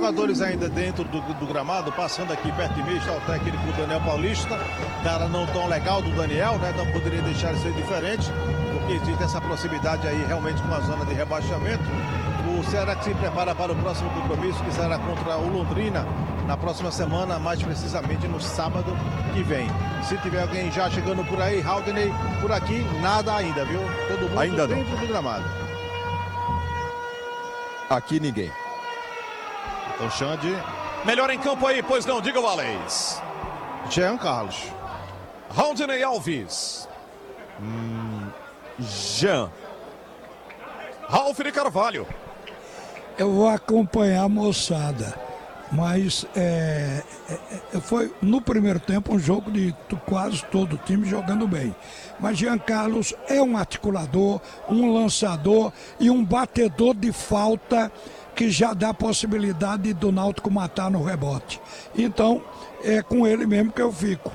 jogadores ainda dentro do gramado, passando aqui perto de mim, está o técnico Daniel Paulista, cara não tão legal do Daniel, né? Não poderia deixar de ser diferente, porque existe essa proximidade aí realmente com a zona de rebaixamento. O Ceará que se prepara para o próximo compromisso, que será contra o Londrina, na próxima semana, mais precisamente no sábado que vem. Se tiver alguém já chegando por aí, Haldney, por aqui, nada ainda, viu? Todo mundo ainda dentro do gramado. Aqui ninguém. Então, Xande. Melhor em campo aí, pois não, diga o Alex. Jean Carlos. Haldney Alves. Jean. Ralf de Carvalho. Eu vou acompanhar a moçada, mas foi no primeiro tempo um jogo de quase todo o time jogando bem. Mas Jean Carlos é um articulador, um lançador e um batedor de falta que já dá possibilidade do Náutico matar no rebote. Então é com ele mesmo que eu fico.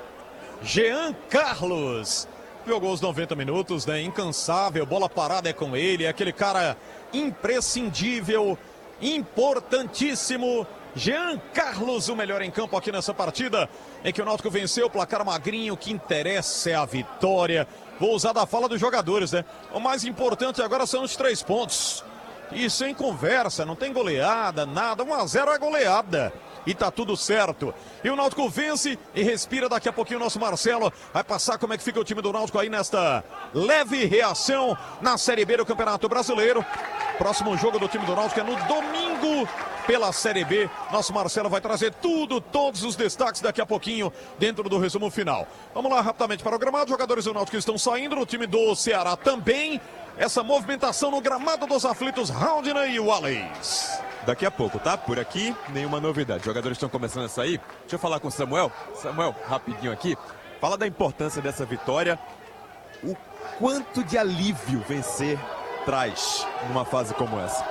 Jean Carlos. Jogou os 90 minutos, né? Incansável, bola parada é com ele, é aquele cara imprescindível, importantíssimo. Jean Carlos, o melhor em campo aqui nessa partida, em que o Náutico venceu o placar magrinho. O que interessa é a vitória. Vou usar da fala dos jogadores, né? O mais importante agora são os 3 pontos. E sem conversa, não tem goleada, nada. 1-0 é goleada. E tá tudo certo. E o Náutico vence e respira. Daqui a pouquinho o nosso Marcelo vai passar como é que fica o time do Náutico aí nesta leve reação na Série B do Campeonato Brasileiro. Próximo jogo do time do Náutico é no domingo pela Série B. Nosso Marcelo vai trazer tudo, todos os destaques daqui a pouquinho dentro do resumo final. Vamos lá rapidamente para o gramado. Jogadores do Náutico estão saindo, o time do Ceará também. Essa movimentação no gramado dos aflitos, Haldney e Wallace. Daqui a pouco, tá? Por aqui, nenhuma novidade. Os jogadores estão começando a sair. Deixa eu falar com o Samuel. Samuel, rapidinho aqui. Fala da importância dessa vitória. O quanto de alívio vencer traz numa fase como essa?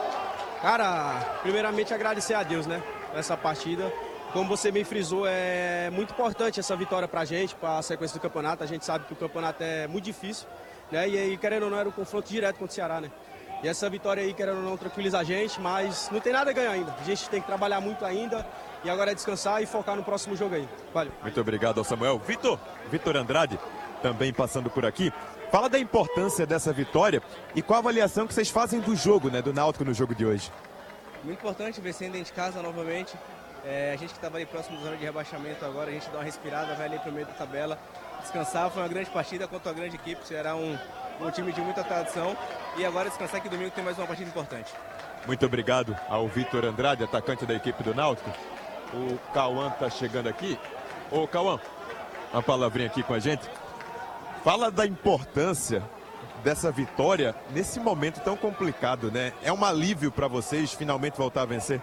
Cara, primeiramente agradecer a Deus, né? Essa partida. Como você bem frisou, é muito importante essa vitória pra gente, para a sequência do campeonato. A gente sabe que o campeonato é muito difícil, né? E aí, querendo ou não, era um confronto direto contra o Ceará, né? E essa vitória aí, querendo ou não, tranquiliza a gente, mas não tem nada a ganhar ainda. A gente tem que trabalhar muito ainda e agora é descansar e focar no próximo jogo aí. Valeu. Muito obrigado ao Samuel. Vitor Andrade, também passando por aqui. Fala da importância dessa vitória e qual a avaliação que vocês fazem do jogo, né, do Náutico no jogo de hoje. Muito importante vencer dentro de casa novamente. A gente que estava ali próximo da zona de rebaixamento agora, a gente dá uma respirada, vai ali para o meio da tabela. Descansar, foi uma grande partida contra uma grande equipe, será um time de muita tradição. E agora descansar que domingo tem mais uma partida importante. Muito obrigado ao Vitor Andrade, atacante da equipe do Náutico. O Cauã está chegando aqui. Ô Cauã, uma palavrinha aqui com a gente. Fala da importância dessa vitória nesse momento tão complicado, né? É um alívio para vocês finalmente voltar a vencer?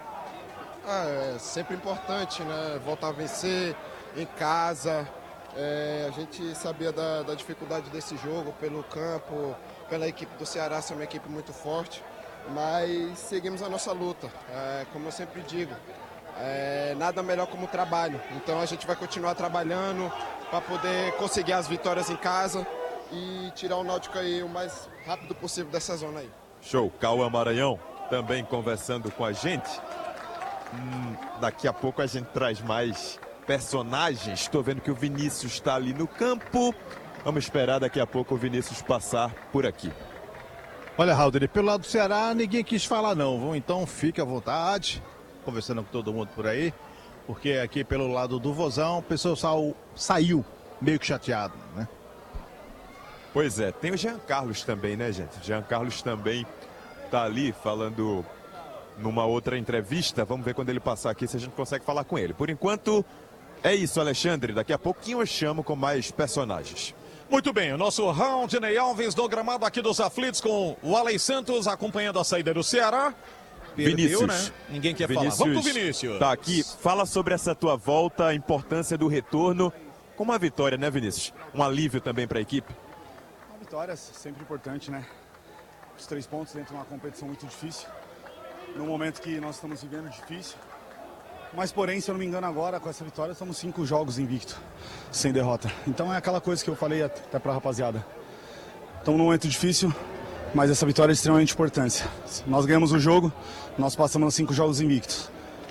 É sempre importante, né? Voltar a vencer em casa. A gente sabia da dificuldade desse jogo pelo campo, pela equipe do Ceará ser uma equipe muito forte, mas seguimos a nossa luta. Como eu sempre digo, nada melhor como trabalho. Então a gente vai continuar trabalhando para poder conseguir as vitórias em casa e tirar o Náutico aí o mais rápido possível dessa zona aí. Show. Cauã Maranhão também conversando com a gente. Daqui a pouco a gente traz mais personagens. Estou vendo que o Vinícius está ali no campo. Vamos esperar daqui a pouco o Vinícius passar por aqui. Olha, Haldney, pelo lado do Ceará ninguém quis falar não, viu? Então fique à vontade, conversando com todo mundo por aí, porque aqui pelo lado do Vozão o pessoal saiu meio que chateado, né? Pois é, tem o Jean Carlos também, né, gente? Jean Carlos também tá ali falando numa outra entrevista. Vamos ver quando ele passar aqui se a gente consegue falar com ele. Por enquanto, é isso, Alexandre. Daqui a pouquinho eu chamo com mais personagens. Muito bem, o nosso Haldney Alves do gramado aqui dos aflitos com o Alex Santos acompanhando a saída do Ceará. Perdeu, Vinícius, né? Ninguém quer Vinícius falar. Vamos pro Vinícius. Tá aqui. Fala sobre essa tua volta, a importância do retorno. Com uma vitória, né, Vinícius? Um alívio também para a equipe. Uma vitória sempre importante, né? Os 3 pontos dentro de uma competição muito difícil. No momento que nós estamos vivendo difícil. Mas, porém, se eu não me engano agora, com essa vitória, estamos 5 jogos invicto, sem derrota. Então é aquela coisa que eu falei até pra rapaziada. Estamos num momento difícil, mas essa vitória é de extremamente importância. Nós ganhamos o jogo, nós passamos 5 jogos invictos.